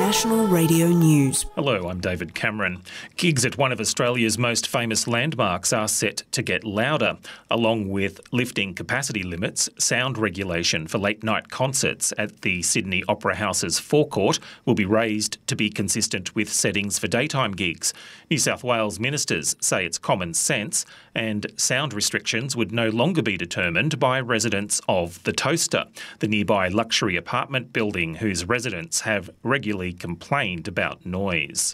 National Radio News. Hello, I'm David Cameron. Gigs at one of Australia's most famous landmarks are set to get louder. Along with lifting capacity limits, sound regulation for late-night concerts at the Sydney Opera House's forecourt will be raised to be consistent with settings for daytime gigs. New South Wales ministers say it's common sense and sound restrictions would no longer be determined by residents of The Toaster, the nearby luxury apartment building whose residents have regularly complained about noise.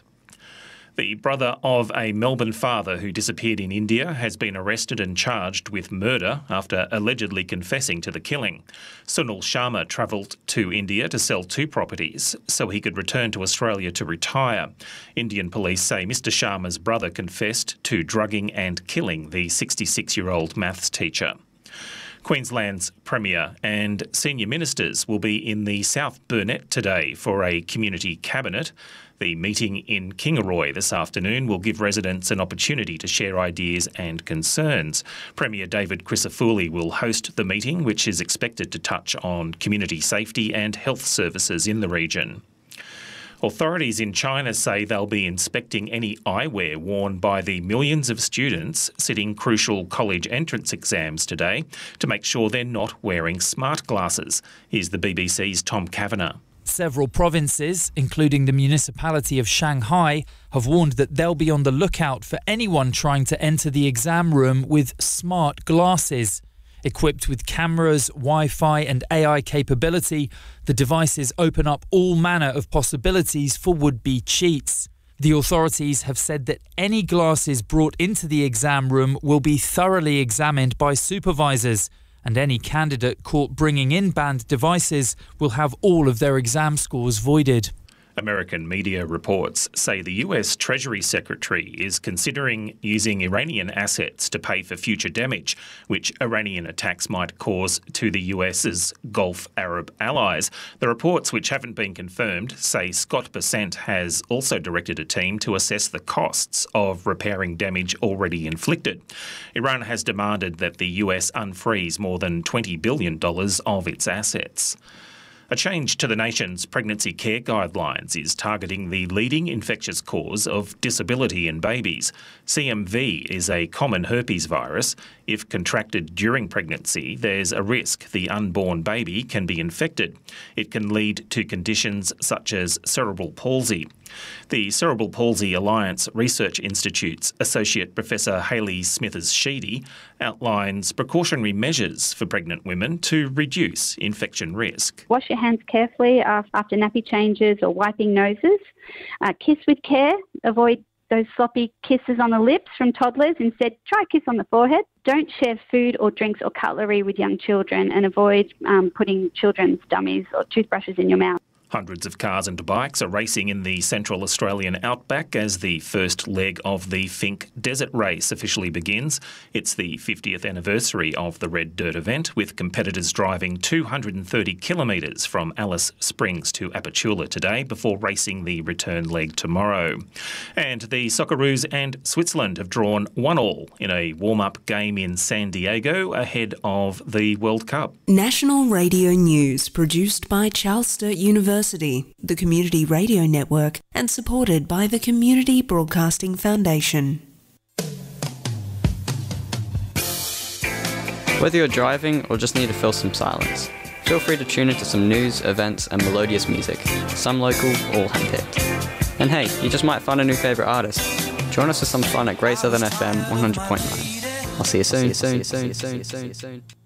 The brother of a Melbourne father who disappeared in India has been arrested and charged with murder after allegedly confessing to the killing. Sunil Sharma travelled to India to sell 2 properties so he could return to Australia to retire. Indian police say Mr Sharma's brother confessed to drugging and killing the 66-year-old maths teacher. Queensland's Premier and senior ministers will be in the South Burnett today for a community cabinet. The meeting in Kingaroy this afternoon will give residents an opportunity to share ideas and concerns. Premier David Crisafulli will host the meeting, which is expected to touch on community safety and health services in the region. Authorities in China say they'll be inspecting any eyewear worn by the millions of students sitting crucial college entrance exams today to make sure they're not wearing smart glasses. Here's the BBC's Tom Kavanagh. Several provinces, including the municipality of Shanghai, have warned that they'll be on the lookout for anyone trying to enter the exam room with smart glasses. Equipped with cameras, Wi-Fi and AI capability, the devices open up all manner of possibilities for would-be cheats. The authorities have said that any glasses brought into the exam room will be thoroughly examined by supervisors, and any candidate caught bringing in banned devices will have all of their exam scores voided. American media reports say the US Treasury Secretary is considering using Iranian assets to pay for future damage, which Iranian attacks might cause to the US's Gulf Arab allies. The reports, which haven't been confirmed, say Scott Bessent has also directed a team to assess the costs of repairing damage already inflicted. Iran has demanded that the US unfreeze more than $20 billion of its assets. A change to the nation's pregnancy care guidelines is targeting the leading infectious cause of disability in babies. CMV is a common herpes virus. If contracted during pregnancy, there's a risk the unborn baby can be infected. It can lead to conditions such as cerebral palsy. The Cerebral Palsy Alliance Research Institute's Associate Professor Hayley Smithers-Sheedy outlines precautionary measures for pregnant women to reduce infection risk. Wash your hands carefully after nappy changes or wiping noses. Kiss with care. Avoid those sloppy kisses on the lips from toddlers. Instead, try a kiss on the forehead. Don't share food or drinks or cutlery with young children, and avoid putting children's dummies or toothbrushes in your mouth. Hundreds of cars and bikes are racing in the Central Australian outback as the first leg of the Finke Desert Race officially begins. It's the 50th anniversary of the Red Dirt event, with competitors driving 230 kilometres from Alice Springs to Apachula today before racing the return leg tomorrow. And the Socceroos and Switzerland have drawn 1-1 in a warm-up game in San Diego ahead of the World Cup. National Radio News, produced by Charles Sturt University, the Community Radio Network, and supported by the Community Broadcasting Foundation. Whether you're driving or just need to fill some silence, feel free to tune into some news, events and melodious music, some local, all handpicked. And hey, you just might find a new favourite artist. Join us for some fun at Great Southern FM 100.9. I'll see you soon.